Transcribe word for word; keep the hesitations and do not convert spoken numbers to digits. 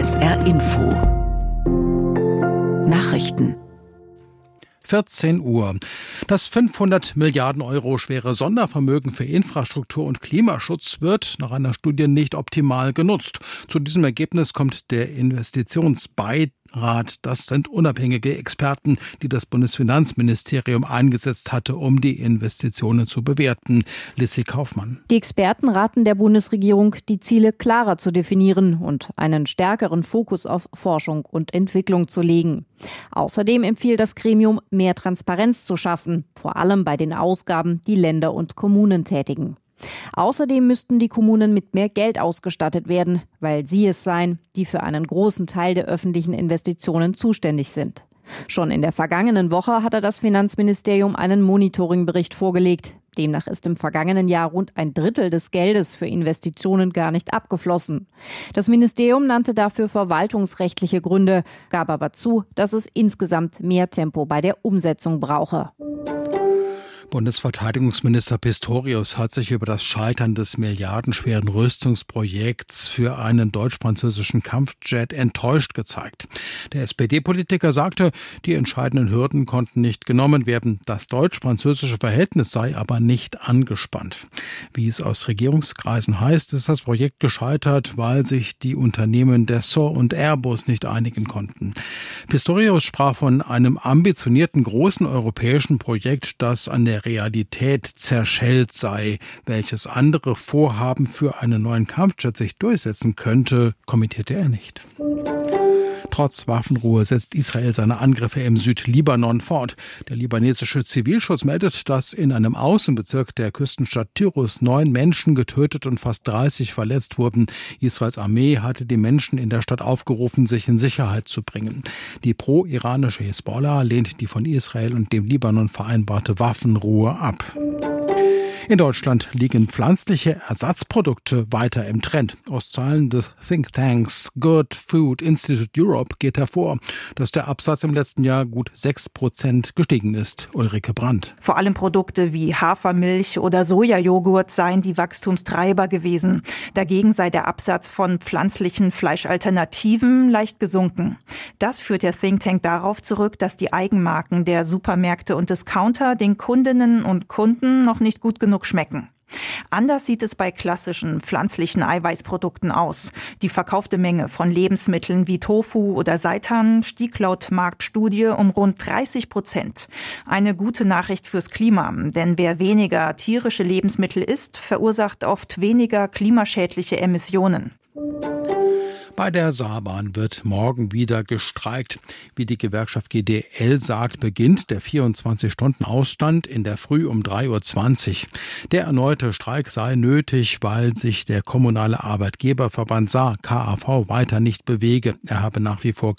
S R Info Nachrichten vierzehn Uhr. Das fünfhundert Milliarden Euro schwere Sondervermögen für Infrastruktur und Klimaschutz wird nach einer Studie nicht optimal genutzt. Zu diesem Ergebnis kommt der Investitionsbeirat. Das sind unabhängige Experten, die das Bundesfinanzministerium eingesetzt hatte, um die Investitionen zu bewerten. Lissy Kaufmann. Die Experten raten der Bundesregierung, die Ziele klarer zu definieren und einen stärkeren Fokus auf Forschung und Entwicklung zu legen. Außerdem empfiehlt das Gremium, mehr Transparenz zu schaffen, vor allem bei den Ausgaben, die Länder und Kommunen tätigen. Außerdem müssten die Kommunen mit mehr Geld ausgestattet werden, weil sie es seien, die für einen großen Teil der öffentlichen Investitionen zuständig sind. Schon in der vergangenen Woche hatte das Finanzministerium einen Monitoringbericht vorgelegt. Demnach ist im vergangenen Jahr rund ein Drittel des Geldes für Investitionen gar nicht abgeflossen. Das Ministerium nannte dafür verwaltungsrechtliche Gründe, gab aber zu, dass es insgesamt mehr Tempo bei der Umsetzung brauche. Bundesverteidigungsminister Pistorius hat sich über das Scheitern des milliardenschweren Rüstungsprojekts für einen deutsch-französischen Kampfjet enttäuscht gezeigt. Der S P D-Politiker sagte, die entscheidenden Hürden konnten nicht genommen werden. Das deutsch-französische Verhältnis sei aber nicht angespannt. Wie es aus Regierungskreisen heißt, ist das Projekt gescheitert, weil sich die Unternehmen Dassault und Airbus nicht einigen konnten. Pistorius sprach von einem ambitionierten großen europäischen Projekt, das an der Realität zerschellt sei. Welches andere Vorhaben für einen neuen Kampfjet sich durchsetzen könnte, kommentierte er nicht. Trotz Waffenruhe setzt Israel seine Angriffe im Südlibanon fort. Der libanesische Zivilschutz meldet, dass in einem Außenbezirk der Küstenstadt Tyrus neun Menschen getötet und fast dreißig verletzt wurden. Israels Armee hatte die Menschen in der Stadt aufgerufen, sich in Sicherheit zu bringen. Die pro-iranische Hisbollah lehnt die von Israel und dem Libanon vereinbarte Waffenruhe ab. In Deutschland liegen pflanzliche Ersatzprodukte weiter im Trend. Aus Zahlen des Thinktanks Good Food Institute Europe geht hervor, dass der Absatz im letzten Jahr gut sechs Prozent gestiegen ist. Ulrike Brandt. Vor allem Produkte wie Hafermilch oder Sojajoghurt seien die Wachstumstreiber gewesen. Dagegen sei der Absatz von pflanzlichen Fleischalternativen leicht gesunken. Das führt der Thinktank darauf zurück, dass die Eigenmarken der Supermärkte und Discounter den Kundinnen und Kunden noch nicht gut genug schmecken. Anders sieht es bei klassischen pflanzlichen Eiweißprodukten aus. Die verkaufte Menge von Lebensmitteln wie Tofu oder Seitan stieg laut Marktstudie um rund dreißig Prozent. Eine gute Nachricht fürs Klima, denn wer weniger tierische Lebensmittel isst, verursacht oft weniger klimaschädliche Emissionen. Bei der Saarbahn wird morgen wieder gestreikt. Wie die Gewerkschaft G D L sagt, beginnt der vierundzwanzig-Stunden-Ausstand in der Früh um drei Uhr zwanzig. Der erneute Streik sei nötig, weil sich der kommunale Arbeitgeberverband Saar K A V weiter nicht bewege. Er habe nach wie vor